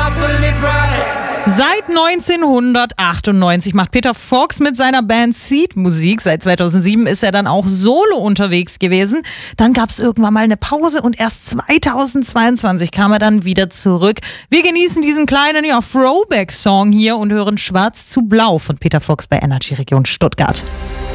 Seit 1998 macht Peter Fox mit seiner Band Seed Musik. Seit 2007 ist er dann auch solo unterwegs gewesen. Dann gab es irgendwann mal eine Pause und erst 2022 kam er dann wieder zurück. Wir genießen diesen kleinen Throwback-Song hier und hören Schwarz zu Blau von Peter Fox bei Energy Region Stuttgart.